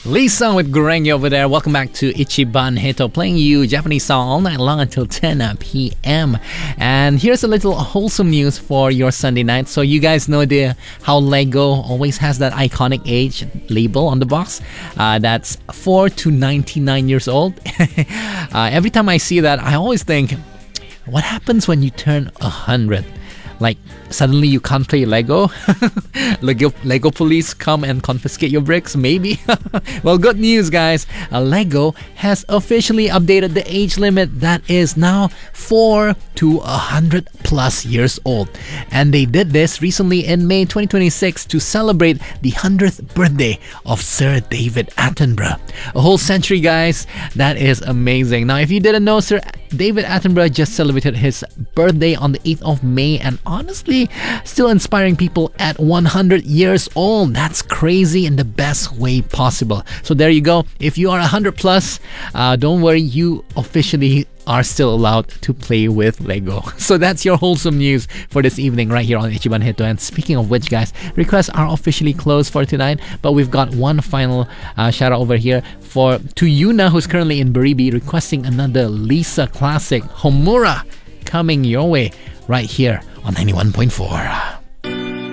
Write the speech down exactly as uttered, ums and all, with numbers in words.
Lisa with Gurenge over there. Welcome back to Ichiban Hito, playing you Japanese song all night long until ten p.m. And here's a little wholesome news for your Sunday night. So you guys know the how Lego always has that iconic age label on the box. Uh, that's four to ninety-nine years old. uh, every time I see that, I always think, what happens when you turn one hundred? Like, suddenly you can't play Lego? Lego Lego police come and confiscate your bricks? Maybe? Well, good news, guys. Uh, Lego has officially updated the age limit that is now four to one hundred plus years old. And they did this recently in May twenty twenty-six to celebrate the one hundredth birthday of Sir David Attenborough. A whole century, guys. That is amazing. Now, if you didn't know, Sir David Attenborough just celebrated his birthday on the eighth of May, and honestly, still inspiring people at one hundred years old. That's crazy in the best way possible. So there you go. If you are one hundred plus, uh, don't worry, you officially are still allowed to play with Lego. So that's your wholesome news for this evening right here on Ichiban Hito. And speaking of which, guys, requests are officially closed for tonight, but we've got one final uh, shout out over here for to Yuna, who's currently in Baribi, requesting another Lisa classic, Homura, coming your way right here on ninety-one point four.